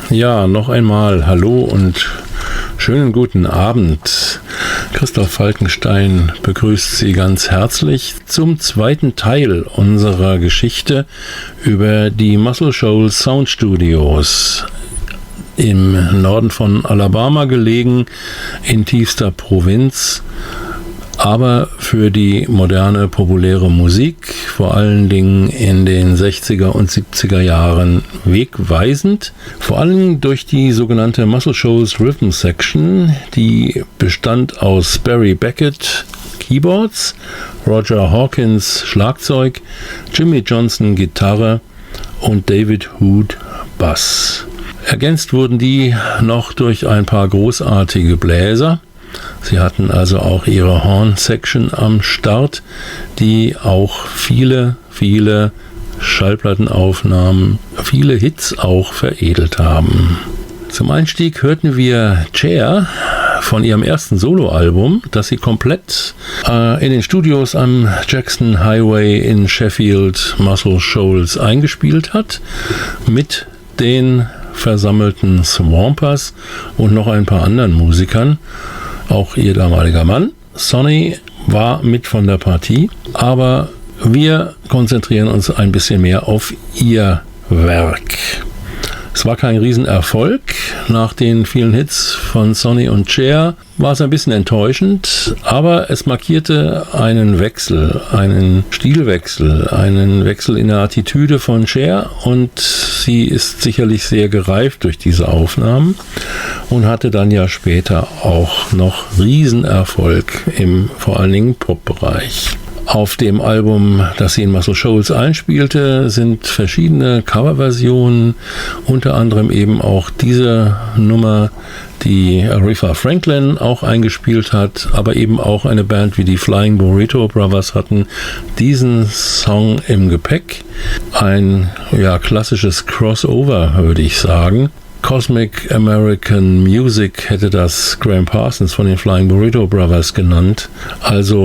Ja, noch einmal hallo und schönen guten Abend. Christoph Falkenstein begrüßt Sie ganz herzlich zum zweiten Teil unserer Geschichte über die Muscle Shoals Sound Studios. Im Norden von Alabama gelegen, in tiefster Provinz, aber für die moderne, populäre Musik, vor allen Dingen in den 60er und 70er Jahren wegweisend. Vor allem durch die sogenannte Muscle Shoals Rhythm Section, die bestand aus Barry Beckett Keyboards, Roger Hawkins Schlagzeug, Jimmy Johnson Gitarre und David Hood Bass. Ergänzt wurden die noch durch ein paar großartige Bläser. Sie hatten also auch ihre Horn-Section am Start, die auch viele Schallplattenaufnahmen, viele Hits auch veredelt haben. Zum Einstieg hörten wir Cher von ihrem ersten Soloalbum, das sie komplett in den Studios am Jackson Highway in Sheffield, Muscle Shoals eingespielt hat, mit den versammelten Swampers und noch ein paar anderen Musikern. Auch ihr damaliger Mann, Sonny, war mit von der Partie, aber wir konzentrieren uns ein bisschen mehr auf ihr Werk. Es war kein Riesenerfolg. Nach den vielen Hits von Sonny und Cher war es ein bisschen enttäuschend, aber es markierte einen Wechsel, einen Stilwechsel, einen Wechsel in der Attitüde von Cher, und sie ist sicherlich sehr gereift durch diese Aufnahmen und hatte dann ja später auch noch Riesenerfolg im vor allen Dingen Pop-Bereich. Auf dem Album, das sie in Muscle Shoals einspielte, sind verschiedene Coverversionen, unter anderem eben auch diese Nummer, die Aretha Franklin auch eingespielt hat, aber eben auch eine Band wie die Flying Burrito Brothers hatten diesen Song im Gepäck. Ein klassisches Crossover, würde ich sagen. Cosmic American Music hätte das Graham Parsons von den Flying Burrito Brothers genannt. Also